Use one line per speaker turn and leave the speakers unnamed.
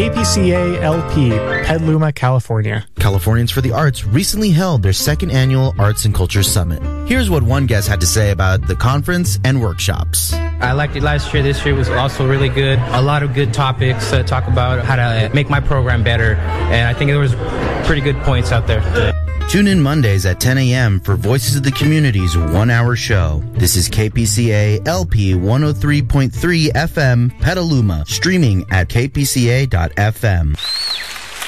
KPCA LP, Petaluma, California.
Californians for the Arts recently held their second annual Arts and Culture Summit. Here's what one guest had to say about the conference and workshops.
I liked it last year. This year was also really good. A lot of good topics to talk about how to make my program better. And I think there was pretty good points out there.
Tune in Mondays at 10 a.m. for Voices of the Community's one-hour show. This is KPCA LP 103.3 FM Petaluma, streaming at kpca.fm.